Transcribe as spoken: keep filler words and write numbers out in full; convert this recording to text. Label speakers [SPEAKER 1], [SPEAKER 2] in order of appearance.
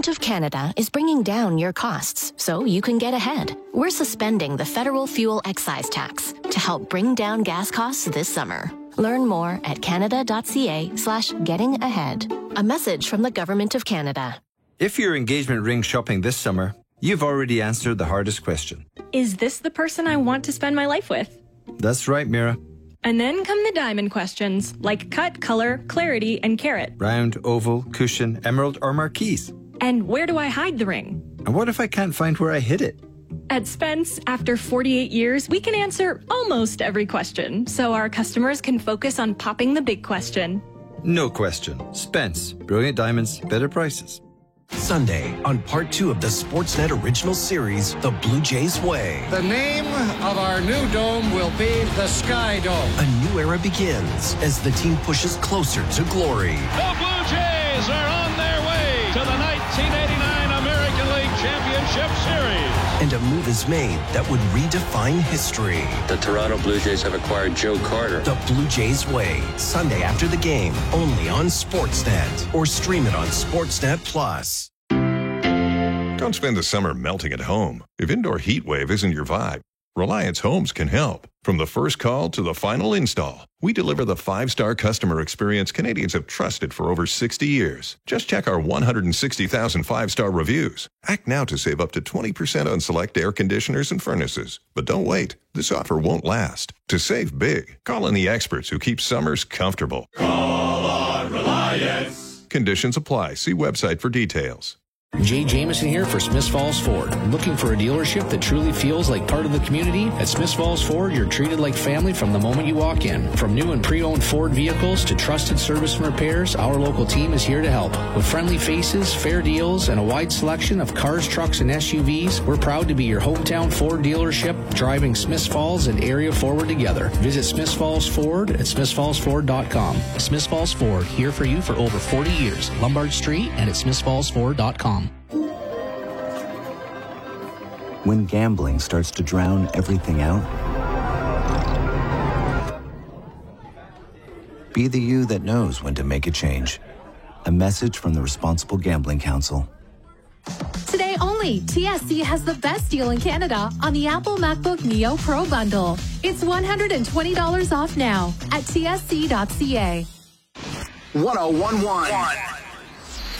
[SPEAKER 1] Government of Canada is bringing down your costs so you can get ahead. We're suspending the federal fuel excise tax to help bring down gas costs this summer. Learn more at canada.ca slash getting ahead. A message from the Government of Canada.
[SPEAKER 2] If you're engagement ring shopping this summer, you've already answered the hardest question.
[SPEAKER 3] Is this the person I want to spend my life with?
[SPEAKER 2] That's right, Mira.
[SPEAKER 3] And then come the diamond questions, like cut, color, clarity, and carat.
[SPEAKER 2] Round, oval, cushion, emerald, or marquise.
[SPEAKER 3] And where do I hide the ring?
[SPEAKER 2] And what if I can't find where I hid it?
[SPEAKER 3] At Spence, after forty-eight years, we can answer almost every question, so our customers can focus on popping the big question.
[SPEAKER 2] No question. Spence. Brilliant diamonds, better prices.
[SPEAKER 4] Sunday, on part two of the Sportsnet original series, The Blue Jays Way.
[SPEAKER 5] The name of our new dome will be the Sky Dome.
[SPEAKER 4] A new era begins as the team pushes closer to glory.
[SPEAKER 6] The Blue Jays are on their way to the nineteen eighty-nine American League Championship Series.
[SPEAKER 4] And a move is made that would redefine history.
[SPEAKER 7] The Toronto Blue Jays have acquired Joe Carter.
[SPEAKER 4] The Blue Jays Way, Sunday after the game, only on Sportsnet. Or stream it on Sportsnet Plus.
[SPEAKER 8] Don't spend the summer melting at home. If indoor heat wave isn't your vibe, Reliance Homes can help. From the first call to the final install, we deliver the five-star customer experience Canadians have trusted for over sixty years. Just check our one hundred sixty thousand five-star reviews. Act now to save up to twenty percent on select air conditioners and furnaces. But don't wait. This offer won't last. To save big, call in the experts who keep summers comfortable.
[SPEAKER 9] Call on Reliance.
[SPEAKER 8] Conditions apply. See website for details.
[SPEAKER 10] Jay Jamison here for Smiths Falls Ford. Looking for a dealership that truly feels like part of the community? At Smiths Falls Ford, you're treated like family from the moment you walk in. From new and pre-owned Ford vehicles to trusted service and repairs, our local team is here to help. With friendly faces, fair deals, and a wide selection of cars, trucks, and S U Vs, we're proud to be your hometown Ford dealership, driving Smiths Falls and area forward together. Visit Smiths Falls Ford at smiths falls ford dot com. Smiths Falls Ford, here for you for over forty years. Lombard Street and at smiths falls ford dot com.
[SPEAKER 11] When gambling starts to drown everything out, be the you that knows when to make a change. A message from the Responsible Gambling Council.
[SPEAKER 12] Today only, T S C has the best deal in Canada on the Apple MacBook Neo Pro bundle. It's one hundred twenty dollars off now at T S C dot C A.
[SPEAKER 13] one oh one point one